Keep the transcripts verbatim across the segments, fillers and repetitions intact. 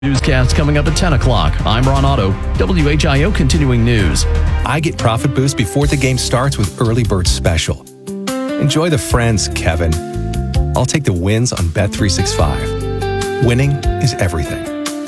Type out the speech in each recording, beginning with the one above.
Newscast coming up at ten o'clock. I'm Ron Otto, W H I O Continuing News. I get Profit Boost before the game starts with Early Bird Special. Enjoy the friends, Kevin. I'll take the wins on Bet three sixty-five. Winning is everything.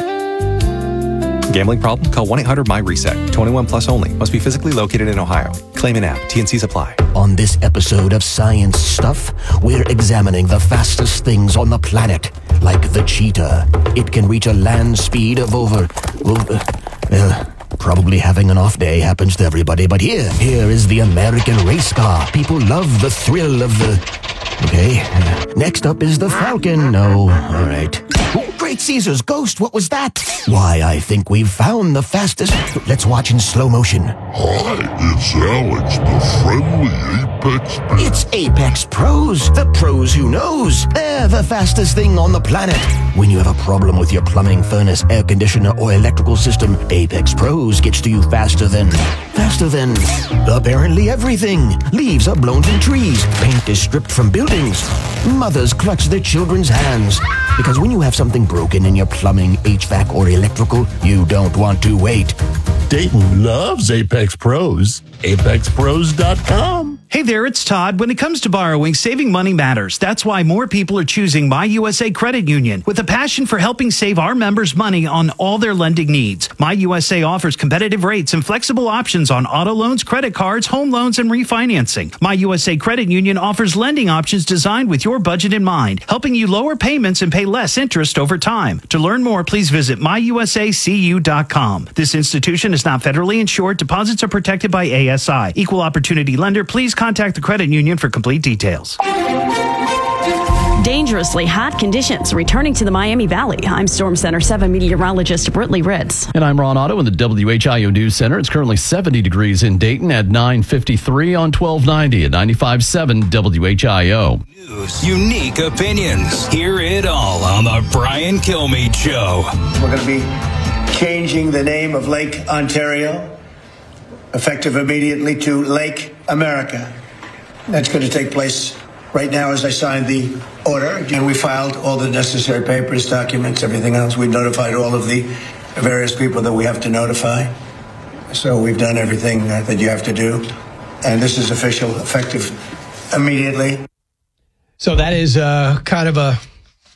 Gambling problem? Call one eight hundred my reset. twenty-one plus only. Must be physically located in Ohio. Claim an app. T N Cs apply. On this episode of Science Stuff, we're examining the fastest things on the planet. Like the cheetah. It can reach a land speed of over... Well, uh, uh, probably having an off day happens to everybody, but here, here is the American race car. People love the thrill of the... Okay. Uh, next up is the Falcon. No, all right. Oh, Great Caesar's ghost, what was that? Why, I think we've found the fastest... Let's watch in slow motion. Hi, it's Alex, the friendly Apex Pro. It's Apex Pros, the pros who knows. They're the fastest thing on the planet. When you have a problem with your plumbing, furnace, air conditioner, or electrical system, Apex Pros gets to you faster than... Faster than... apparently everything. Leaves are blown from trees. Paint is stripped from buildings. Mothers clutch their children's hands. Because when you have something broken in your plumbing, H V A C, or electrical, you don't want to wait. Dayton loves Apex Pros. Apex Pros dot com. Hey there, it's Todd. When it comes to borrowing, saving money matters. That's why more people are choosing My U S A Credit Union with a passion for helping save our members money on all their lending needs. My U S A offers competitive rates and flexible options on auto loans, credit cards, home loans, and refinancing. My U S A Credit Union offers lending options designed with your budget in mind, helping you lower payments and pay less interest over time. To learn more, please visit my u s a c u dot com. This institution is not federally insured. Deposits are protected by A S I. Equal opportunity lender. Please contact the credit union for complete details. Dangerously hot conditions returning to the Miami Valley. I'm Storm Center seven meteorologist Brittany Ritz. And I'm Ron Otto in the W H I O News Center. It's currently seventy degrees in Dayton at nine fifty-three on twelve ninety at ninety-five point seven W H I O. News, unique opinions. Hear it all on the Brian Kilmeade Show. We're going to be changing the name of Lake Ontario, effective immediately, to Lake America. That's going to take place right now as I signed the order. And we filed all the necessary papers, documents, everything else. We notified all of the various people that we have to notify. So we've done everything that you have to do. And this is official, effective immediately. So that is uh, kind of a,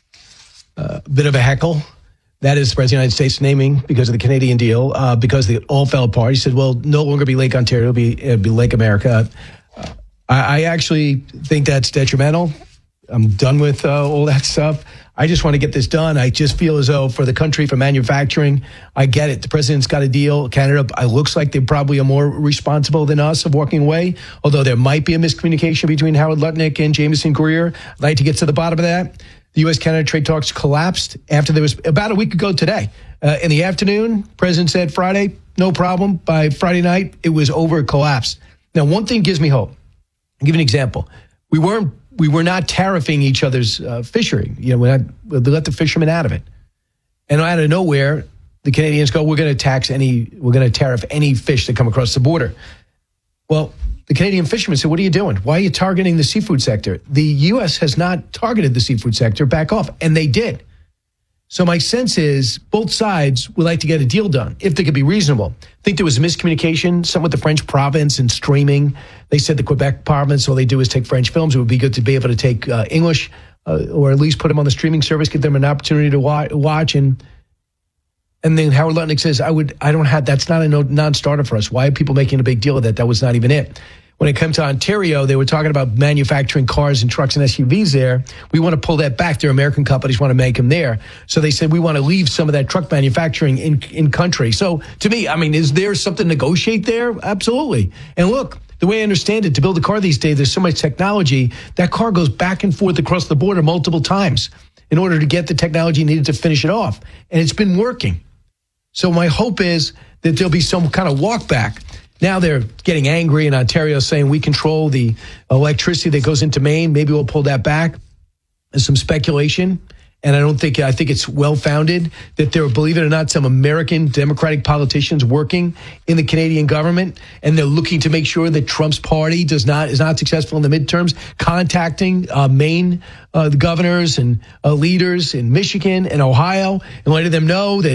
a bit of a heckle. That is the President of the United States naming because of the Canadian deal, uh, because they all fell apart. He said, well, no longer be Lake Ontario, it'll be, it'll be Lake America. Uh, I, I actually think that's detrimental. I'm done with uh, all that stuff. I just want to get this done. I just feel as though for the country, for manufacturing, I get it. The president's got a deal. Canada, it looks like they probably are more responsible than us of walking away, although there might be a miscommunication between Howard Lutnick and Jameson Greer. I'd like to get to the bottom of that. The U S Canada trade talks collapsed after there was about a week ago today. Uh, in the afternoon, President said Friday, no problem. By Friday night, it was over, it collapsed. Now, one thing gives me hope. I'll give you an example. We weren't, we were not tariffing each other's uh, fishery. You know, we had, we let the fishermen out of it. And out of nowhere, the Canadians go, we're going to tax any, we're going to tariff any fish that come across the border. Well, the Canadian fishermen said, what are you doing? Why are you targeting the seafood sector? The U S has not targeted the seafood sector. Back off. And they did. So my sense is both sides would like to get a deal done if they could be reasonable. I think there was a miscommunication, some with the French province and streaming. They said the Quebec province, all they do is take French films. It would be good to be able to take uh, English uh, or at least put them on the streaming service, give them an opportunity to wa- watch. And and then Howard Lutnick says, I would, I don't have, that's not a no, non-starter for us. Why are people making a big deal of that? That was not even it. When it comes to Ontario, they were talking about manufacturing cars and trucks and S U Vs there. We want to pull that back. Their American companies want to make them there. So they said, we want to leave some of that truck manufacturing in, in country. So to me, I mean, is there something to negotiate there? Absolutely. And look, the way I understand it, to build a car these days, there's so much technology. That car goes back and forth across the border multiple times in order to get the technology needed to finish it off. And it's been working. So my hope is that there'll be some kind of walk back. Now they're getting angry in Ontario saying we control the electricity that goes into Maine. Maybe we'll pull that back. There's some speculation. And I don't think, I think it's well-founded that there are, believe it or not, some American Democratic politicians working in the Canadian government, and they're looking to make sure that Trump's party does not, is not successful in the midterms, contacting uh, Maine uh, the governors and uh, leaders in Michigan and Ohio and letting them know that